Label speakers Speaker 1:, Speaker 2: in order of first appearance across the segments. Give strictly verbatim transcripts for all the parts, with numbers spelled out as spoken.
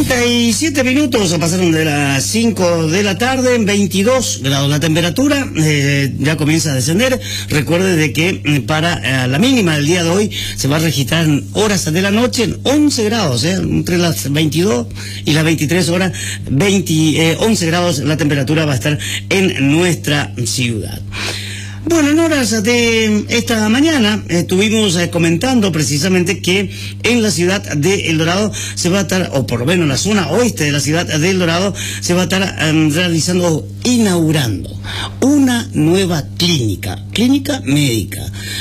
Speaker 1: treinta y siete minutos pasaron de las cinco de la tarde, en veintidós grados la temperatura, eh, ya comienza a descender. Recuerde de que eh, para eh, la mínima del día de hoy se va a registrar en horas de la noche en once grados, eh, entre las veintidós y las veintitrés horas, veinte, eh, once grados la temperatura va a estar en nuestra ciudad. Bueno, en horas de esta mañana estuvimos eh, comentando precisamente que en la ciudad de El Dorado se va a estar, o por lo menos en la zona oeste de la ciudad de El Dorado, se va a estar eh, realizando, inaugurando una nueva clínica, clínica médica.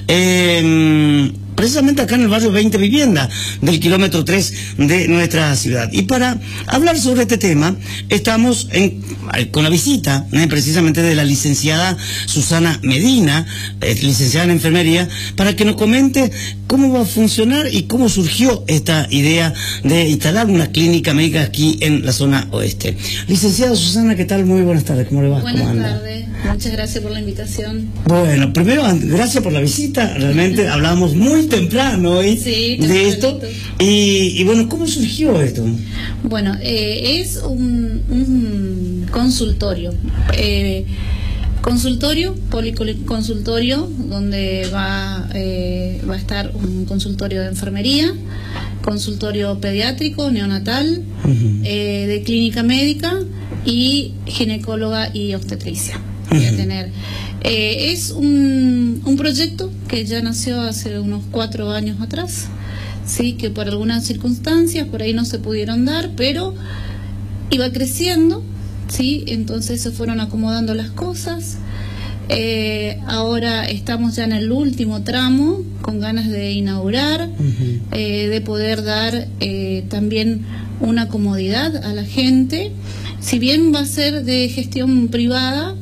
Speaker 1: Eh, precisamente acá en el barrio veinte Vivienda del kilómetro tres de nuestra ciudad. Y para hablar sobre este tema, estamos en, con la visita eh, precisamente de la licenciada Susana Medina, eh, licenciada en enfermería, para que nos comente cómo va a funcionar y cómo surgió esta idea de instalar una clínica médica aquí en la zona oeste. Licenciada Susana, ¿qué tal? Muy buenas tardes, ¿cómo le va?
Speaker 2: Buenas tardes, muchas gracias por la invitación.
Speaker 1: Bueno, primero, gracias por la visita, realmente hablamos muy temprano hoy
Speaker 2: sí,
Speaker 1: de esto. Y, y bueno, ¿cómo surgió esto?
Speaker 2: Bueno, eh, es un, un consultorio, eh, consultorio, policonsultorio, donde va, eh, va a estar un consultorio de enfermería, consultorio pediátrico, neonatal, uh-huh. eh, de clínica médica y ginecóloga y obstetricia. Uh-huh. Voy a tener. Eh, es un, un proyecto que ya nació hace unos cuatro años atrás, sí, que por algunas circunstancias por ahí no se pudieron dar, pero iba creciendo, sí, entonces se fueron acomodando las cosas. Eh, ahora estamos ya en el último tramo, con ganas de inaugurar, uh-huh. eh, de poder dar eh, también una comodidad a la gente. Si bien va a ser de gestión privada,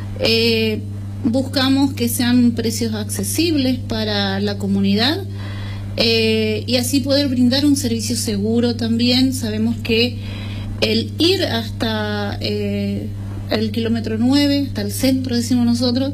Speaker 2: eh, buscamos que sean precios accesibles para la comunidad, eh, y así poder brindar un servicio seguro también. Sabemos que el ir hasta eh, el kilómetro nueve, hasta el centro, decimos nosotros,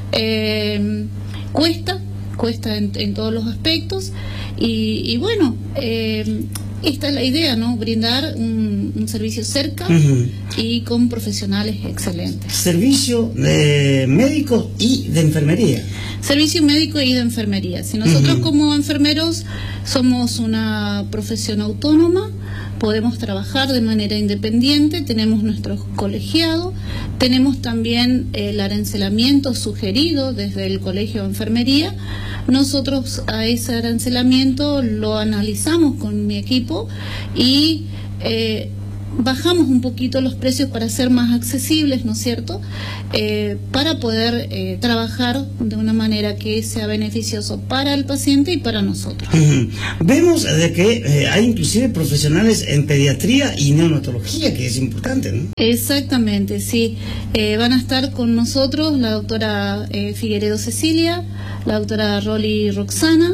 Speaker 2: eh, cuesta, cuesta en, en todos los aspectos, y, y bueno, eh, esta es la idea, ¿no? Brindar un, un servicio cerca, uh-huh. y con profesionales excelentes. Servicio de médico y de enfermería. Servicio médico y de enfermería. Si nosotros uh-huh. como enfermeros somos una profesión autónoma, podemos trabajar de manera independiente, tenemos nuestro colegiado, tenemos también el arancelamiento sugerido desde el Colegio de Enfermería. Nosotros a ese arancelamiento lo analizamos con mi equipo y eh, bajamos un poquito los precios para ser más accesibles, ¿no es cierto?, eh, para poder eh, trabajar de una manera que sea beneficioso para el paciente y para nosotros. Uh-huh. Vemos de que eh, hay inclusive profesionales en pediatría y neonatología, que es importante, ¿no? Exactamente, sí. Eh, van a estar con nosotros la doctora eh, Figueredo Cecilia, la doctora Roli Roxana,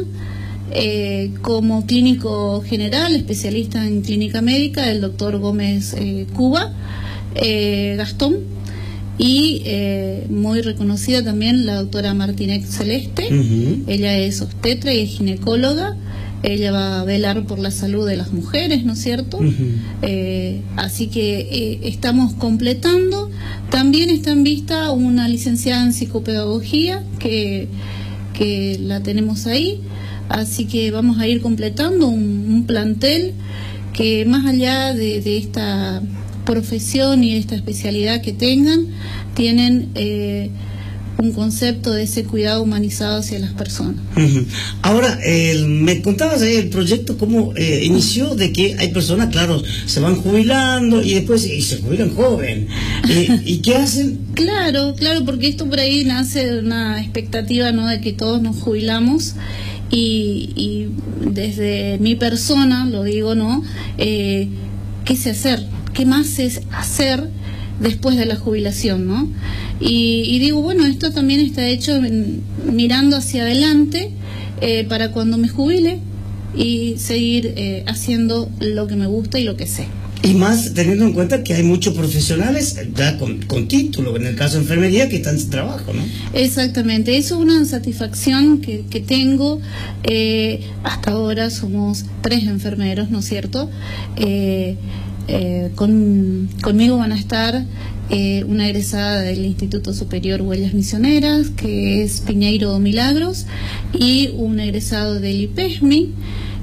Speaker 2: Eh, como clínico general, especialista en clínica médica, el doctor Gómez eh, Cuba, eh, Gastón, y eh, muy reconocida también la doctora Martínez Celeste. Uh-huh. Ella es obstetra y es ginecóloga. Ella va a velar por la salud de las mujeres, ¿no es cierto? Uh-huh. eh, así que eh, estamos completando. También está en vista una licenciada en psicopedagogía que, que la tenemos ahí. Así que vamos a ir completando un, un plantel que, más allá de, de esta profesión y esta especialidad que tengan, tienen eh, un concepto de ese cuidado humanizado hacia las personas. Uh-huh. Ahora, eh, me contabas ahí el proyecto, cómo eh, inició, de que hay personas, claro, se van jubilando y después y se jubilan joven. Eh, ¿Y qué hacen? Claro, claro, porque esto por ahí nace una expectativa, ¿no?, de que todos nos jubilamos. Y, y desde mi persona, lo digo, ¿no? Eh, ¿Qué sé hacer? ¿Qué más es hacer después de la jubilación, ¿no? Y, y digo, bueno, esto también está hecho en, mirando hacia adelante, eh, para cuando me jubile y seguir eh, haciendo lo que me gusta y lo que sé. Y más teniendo en cuenta que hay muchos profesionales ya con, con título, en el caso de enfermería, que están sin trabajo, ¿no? Exactamente, eso es una satisfacción que, que tengo. Eh, hasta ahora somos tres enfermeros, ¿no es cierto? Eh, eh, con, conmigo van a estar eh, una egresada del Instituto Superior Huellas Misioneras, que es Piñeiro Milagros, y un egresado del I P E S M I,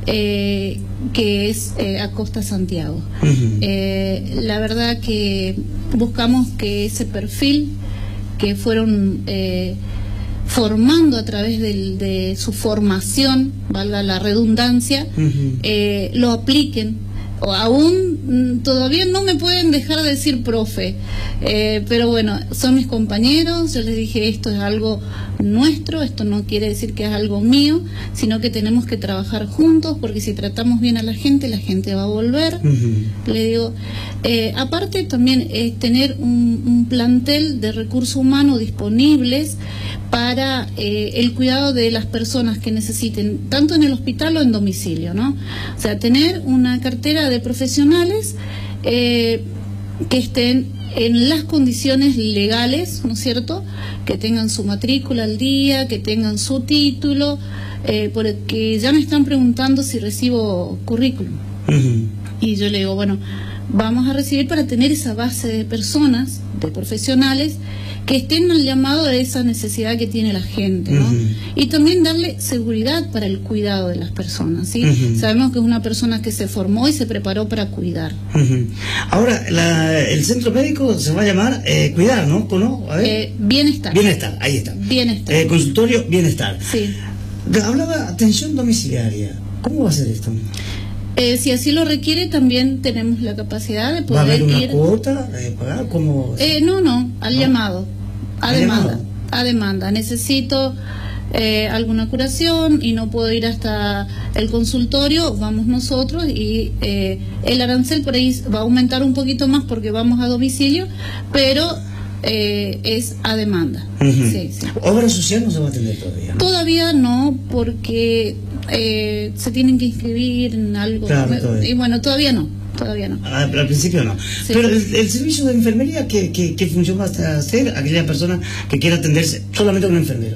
Speaker 2: eh, que es eh, Acosta Santiago. Uh-huh. eh, la verdad que buscamos que ese perfil que fueron eh, formando a través del, de su formación, valga la redundancia, uh-huh. eh, lo apliquen. O aún todavía no me pueden dejar de decir profe, eh, pero bueno, son mis compañeros. Yo les dije, esto es algo nuestro, esto no quiere decir que es algo mío, sino que tenemos que trabajar juntos, porque si tratamos bien a la gente, la gente va a volver. Uh-huh. Le digo, eh, aparte también es tener un, un plantel de recursos humanos disponibles para eh, el cuidado de las personas que necesiten, tanto en el hospital o en domicilio, ¿no? O sea, tener una cartera de profesionales eh, que estén en las condiciones legales, ¿no es cierto?, que tengan su matrícula al día, que tengan su título, eh, porque ya me están preguntando si recibo currículum. Uh-huh. Y yo le digo, bueno, vamos a recibir para tener esa base de personas, de profesionales, que estén al llamado de esa necesidad que tiene la gente, ¿no? Uh-huh. Y también darle seguridad para el cuidado de las personas, ¿sí? Uh-huh. Sabemos que es una persona que se formó y se preparó para cuidar. Uh-huh.
Speaker 1: Ahora, la, el centro médico se va a llamar eh, Cuidar, ¿no? ¿No? A ver.
Speaker 2: Eh, bienestar.
Speaker 1: Bienestar, ahí está.
Speaker 2: Bienestar.
Speaker 1: Eh, consultorio Bienestar.
Speaker 2: Sí.
Speaker 1: Hablaba atención domiciliaria. ¿Cómo va a ser esto?
Speaker 2: Eh, si así lo requiere, también tenemos la capacidad de poder
Speaker 1: ir... ¿Va a haber una
Speaker 2: ir...
Speaker 1: cuota? Eh, ¿Pagar? ¿Cómo?
Speaker 2: Eh, no, no, al ¿No? llamado. A
Speaker 1: ¿Al
Speaker 2: demanda.
Speaker 1: Llamado?
Speaker 2: A demanda. Necesito eh, alguna curación y no puedo ir hasta el consultorio, vamos nosotros y eh, el arancel por ahí va a aumentar un poquito más porque vamos a domicilio, pero eh, es a demanda. Uh-huh. Sí, sí.
Speaker 1: ¿Obra social no se va a atender todavía? ¿No?
Speaker 2: Todavía no, porque eh, se tienen que inscribir en algo.
Speaker 1: Claro,
Speaker 2: y bueno, todavía no. Todavía no.
Speaker 1: Ah, al principio no. Sí. Pero el, el servicio de enfermería, ¿qué, qué, qué función va a hacer aquella persona que quiera atenderse solamente con un enfermero?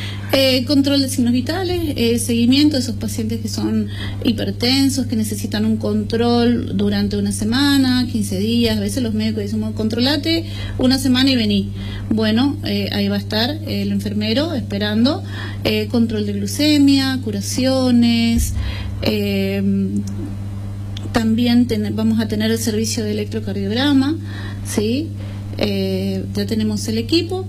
Speaker 2: Eh, control de signos vitales, eh, seguimiento de esos pacientes que son hipertensos, que necesitan un control durante una semana, quince días. A veces los médicos dicen, controlate una semana y vení. Bueno, eh, ahí va a estar el enfermero esperando eh, control de glucemia, curaciones. Eh, También ten, vamos a tener el servicio de electrocardiograma, ¿sí? Eh, ya tenemos el equipo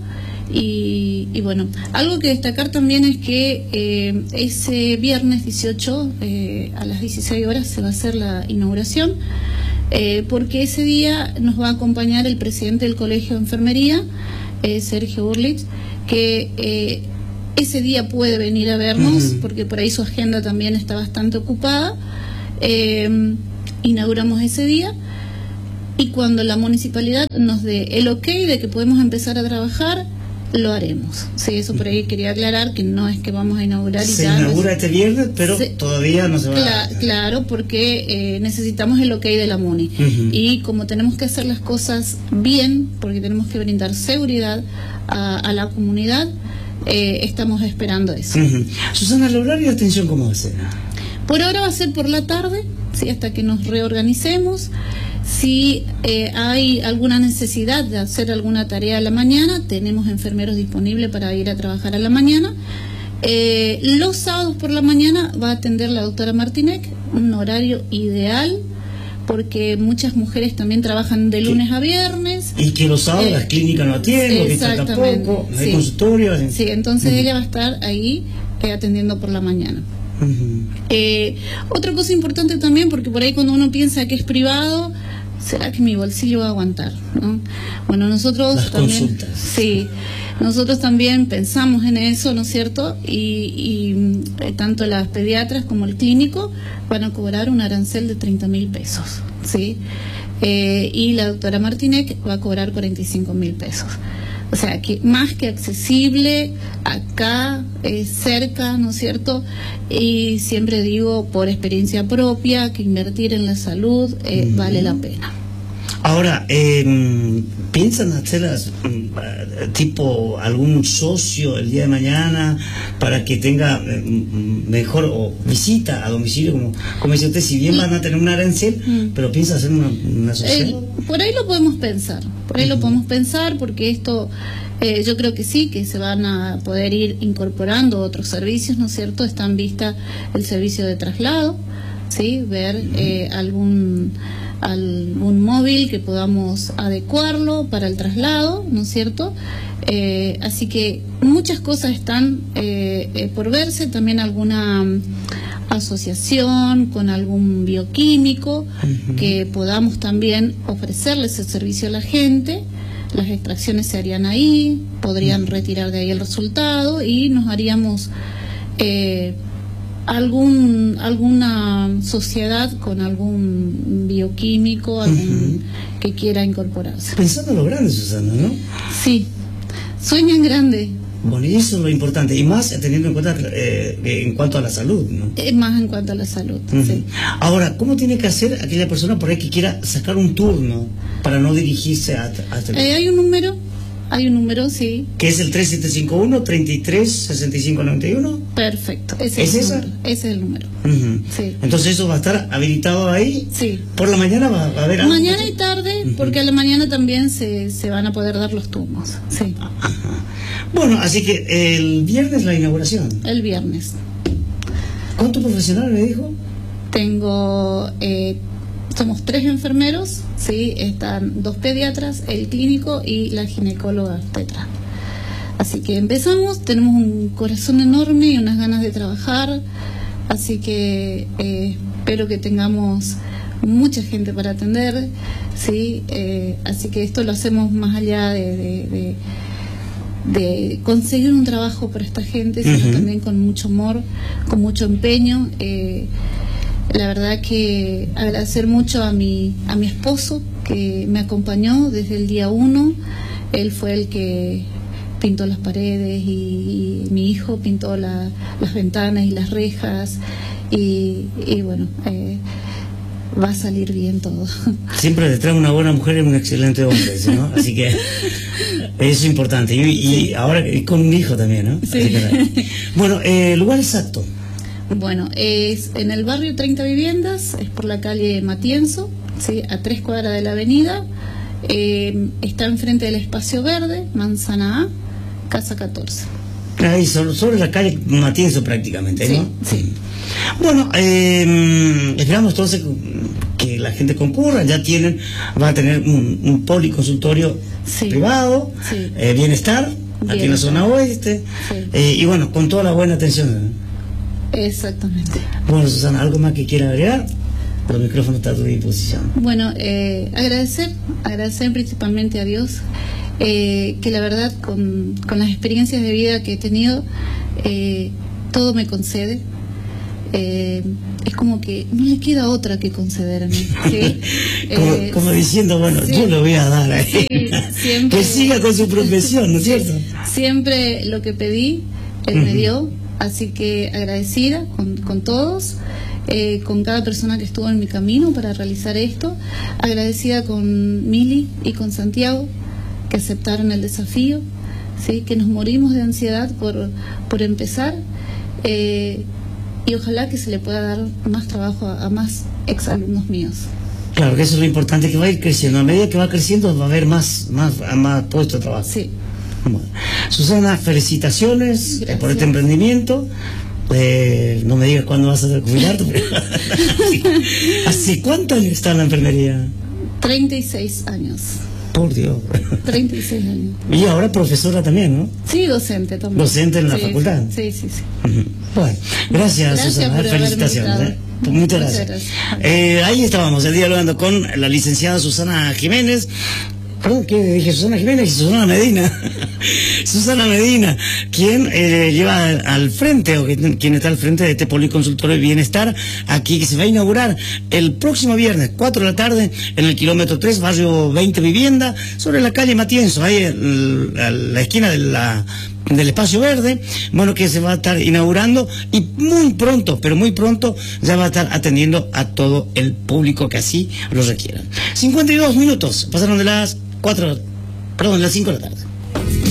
Speaker 2: y, y bueno, algo que destacar también es que eh, ese viernes dieciocho eh, a las dieciséis horas se va a hacer la inauguración, eh, porque ese día nos va a acompañar el presidente del Colegio de Enfermería, eh, Sergio Urlich, que eh, ese día puede venir a vernos, uh-huh. porque por ahí su agenda también está bastante ocupada. Eh, inauguramos ese día y cuando la municipalidad nos dé el ok de que podemos empezar a trabajar, lo haremos. Sí, eso por ahí quería aclarar, que no es que vamos a inaugurar y
Speaker 1: se
Speaker 2: ya...
Speaker 1: Se inaugura este viernes, pero
Speaker 2: se,
Speaker 1: todavía no se va
Speaker 2: cla,
Speaker 1: a...
Speaker 2: Claro, porque eh, necesitamos el ok de la MUNI. Uh-huh. Y como tenemos que hacer las cosas bien, porque tenemos que brindar seguridad a, a la comunidad, eh, estamos esperando eso.
Speaker 1: Uh-huh. Susana, ¿el horario de atención cómo va a ser?
Speaker 2: Por ahora va a ser por la tarde, ¿sí? Hasta que nos reorganicemos. Si eh, hay alguna necesidad de hacer alguna tarea a la mañana, tenemos enfermeros disponibles para ir a trabajar a la mañana. Eh, los sábados por la mañana va a atender la doctora Martínez, un horario ideal, porque muchas mujeres también trabajan de lunes a viernes.
Speaker 1: Y que los sábados eh, las clínicas no atienden, que tampoco, no hay sí. consultorios.
Speaker 2: Sí, entonces uh-huh. ella va a estar ahí eh, atendiendo por la mañana. Uh-huh. Eh, otra cosa importante también, porque por ahí cuando uno piensa que es privado, ¿será que mi bolsillo va a aguantar? ¿No? Bueno, nosotros
Speaker 1: Las
Speaker 2: también,
Speaker 1: consultas.
Speaker 2: Sí, nosotros también pensamos en eso, ¿no es cierto? Y, y eh, tanto las pediatras como el clínico van a cobrar un arancel de treinta mil pesos, ¿sí? Eh, y la doctora Martínez va a cobrar cuarenta y cinco mil pesos. O sea, que más que accesible, acá, eh, cerca, ¿no es cierto? Y siempre digo, por experiencia propia, que invertir en la salud eh, uh-huh. vale la pena.
Speaker 1: Ahora, eh, ¿piensan hacerlas tipo algún socio el día de mañana para que tenga eh, mejor o visita a domicilio? Como, como dice usted, si bien van a tener una herencia, mm. pero piensa hacer una, una sociedad.
Speaker 2: Eh, por ahí lo podemos pensar, por ahí uh-huh. lo podemos pensar porque esto... Eh, yo creo que sí, que se van a poder ir incorporando otros servicios, ¿no es cierto? Está en vista el servicio de traslado, ¿sí? Ver eh, algún, algún móvil que podamos adecuarlo para el traslado, ¿no es cierto? Eh, así que muchas cosas están eh, eh, por verse, también alguna asociación con algún bioquímico uh-huh. que podamos también ofrecerles el servicio a la gente. Las extracciones se harían ahí, podrían retirar de ahí el resultado y nos haríamos eh, algún alguna sociedad con algún bioquímico, algún uh-huh. que quiera incorporarse.
Speaker 1: Pensando en lo grande, Susana, ¿no?
Speaker 2: Sí, sueñan grande.
Speaker 1: Bueno, y eso es lo importante, y más teniendo en cuenta eh, en cuanto a la salud, ¿no?
Speaker 2: Eh, más en cuanto a la salud,
Speaker 1: uh-huh.
Speaker 2: sí.
Speaker 1: Ahora, ¿cómo tiene que hacer aquella persona por ahí que quiera sacar un turno para no dirigirse a... a
Speaker 2: eh, hay un número, hay un número, sí.
Speaker 1: ¿Que es el tres siete cinco uno, treinta y tres, sesenta y cinco noventa y uno?
Speaker 2: Perfecto, ese
Speaker 1: ¿Es,
Speaker 2: es,
Speaker 1: esa?
Speaker 2: El número, ese es el número.
Speaker 1: Uh-huh.
Speaker 2: Sí.
Speaker 1: Entonces eso va a estar habilitado ahí.
Speaker 2: Sí.
Speaker 1: ¿Por la mañana va, va a haber algo?
Speaker 2: Mañana y tarde, uh-huh. porque a la mañana también se, se van a poder dar los turnos, sí.
Speaker 1: Ajá. Bueno, así que el viernes la inauguración.
Speaker 2: El viernes.
Speaker 1: ¿Cuántos profesionales me dijo?
Speaker 2: Tengo, eh, somos tres enfermeros, sí, están dos pediatras, el clínico y la ginecóloga obstetra. Así que empezamos, tenemos un corazón enorme y unas ganas de trabajar, así que eh, espero que tengamos mucha gente para atender, sí, eh, así que esto lo hacemos más allá de... de, de de conseguir un trabajo para esta gente, sino uh-huh. también con mucho amor, con mucho empeño. Eh, la verdad que agradecer mucho a mi, a mi esposo, que me acompañó desde el día uno. Él fue el que pintó las paredes y, y mi hijo pintó la, las ventanas y las rejas y, y bueno, eh, va a salir bien todo.
Speaker 1: Siempre detrás de una buena mujer es un excelente hombre, ¿no? Así que eso es importante. Y, y sí. ahora con un hijo también, ¿no?
Speaker 2: Sí.
Speaker 1: Que, bueno, eh, lugar exacto.
Speaker 2: Bueno, es en el barrio treinta Viviendas, es por la calle Matienzo, ¿sí? A tres cuadras de la avenida. Eh, está enfrente del Espacio Verde, Manzana A, Casa catorce.
Speaker 1: Ahí, sobre, sobre la calle Matienzo prácticamente, ¿no?
Speaker 2: Sí, sí.
Speaker 1: Bueno, eh, esperamos entonces que la gente concurra, ya tienen, va a tener un, un policonsultorio sí. privado, sí. Eh, bienestar, bienestar, aquí en la zona oeste, sí. eh, y bueno, con toda la buena atención, ¿no?
Speaker 2: Exactamente.
Speaker 1: Bueno, Susana, ¿algo más que quiera agregar? El micrófono está a tu disposición.
Speaker 2: Bueno, eh, agradecer, agradecer principalmente a Dios, eh, que la verdad con, con las experiencias de vida que he tenido, eh, todo me concede. Eh, es como que no le queda otra que concederme, ¿sí?
Speaker 1: como,
Speaker 2: eh,
Speaker 1: como diciendo, bueno, sí, yo le voy a dar a él. Sí, siempre, que siga con su profesión, ¿no es cierto?
Speaker 2: Siempre lo que pedí, él uh-huh. me dio, así que agradecida con, con todos, eh, con cada persona que estuvo en mi camino para realizar esto, agradecida con Mili y con Santiago, que aceptaron el desafío, ¿sí? Que nos morimos de ansiedad por, por empezar, eh, y ojalá que se le pueda dar más trabajo a, a más exalumnos míos.
Speaker 1: Claro, que eso es lo importante, que va a ir creciendo. A medida que va creciendo va a haber más, más, más puestos de trabajo.
Speaker 2: Sí.
Speaker 1: Bueno. Susana, felicitaciones eh, por este emprendimiento. Eh, no me digas cuándo vas a jubilarte, pero ¿hace cuánto años está en la enfermería?
Speaker 2: treinta y seis años.
Speaker 1: Por Dios.
Speaker 2: treinta y seis años.
Speaker 1: Y ahora profesora también, ¿no?
Speaker 2: Sí, docente también.
Speaker 1: Docente en la
Speaker 2: sí,
Speaker 1: facultad.
Speaker 2: Sí, sí, sí.
Speaker 1: Uh-huh. Bueno, gracias,
Speaker 2: gracias
Speaker 1: Susana. Felicitaciones. ¿eh? Muchas, Muchas gracias. gracias. Eh, ahí estábamos, el día hablando con la licenciada Susana Jiménez. Perdón, ¿qué dije? Susana Jiménez y Susana Medina. Susana Medina, quien eh, lleva al frente, o que, quien está al frente de este policonsultorio de bienestar, aquí que se va a inaugurar el próximo viernes, cuatro de la tarde, en el kilómetro tres, barrio veinte Vivienda, sobre la calle Matienzo, ahí en la, la esquina de la del espacio verde, bueno, que se va a estar inaugurando y muy pronto, pero muy pronto ya va a estar atendiendo a todo el público que así lo requiera. cincuenta y dos minutos, pasaron de las cuatro, perdón, de las cinco de la tarde.